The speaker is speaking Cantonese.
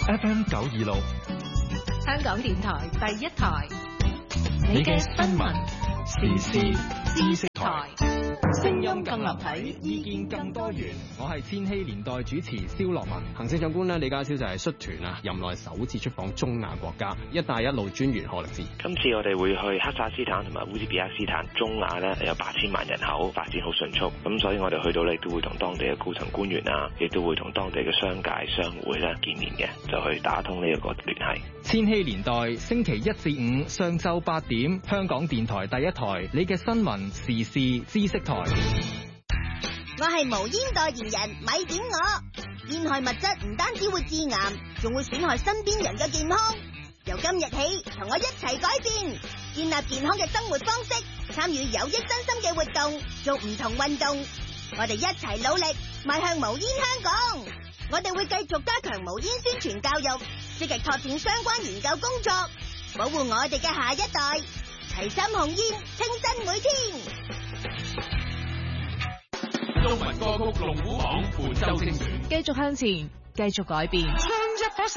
FM 926， 香港電台第一台， 你嘅新聞時事知識台， 聲音更立體，意見更多元。 我係千禧年代主持蕭樂文。行政長官李家超就係率團啊，任內首次出訪中亞國家。一帶一路專員賀力志， 今次我哋會去哈薩斯坦同埋烏茲別克斯坦。中亞咧有8000萬人口，發展好迅速，咁所以我哋去到咧都會同當地嘅高層官員啊，亦都會同當地嘅商界商會咧見面嘅，就去打通呢一個聯繫。 千禧年代星期1至5上晝8點，香港電台第一台，你嘅新聞時事知識台。 我係無煙代言人，咪點我。煙害物質唔單止會致癌，仲會損害身邊人嘅健康。由今日起，同我一齊改變，建立健康嘅生活方式，參與有益身心嘅活動，做唔同運動。我哋一齊努力，邁向無煙香港。我哋會繼續加強無煙宣傳教育，積極拓展相關研究工作，保護我哋嘅下一代。齊心控煙，清新每天。 中文歌曲龍虎榜本周精選， 繼續向前，繼續改變。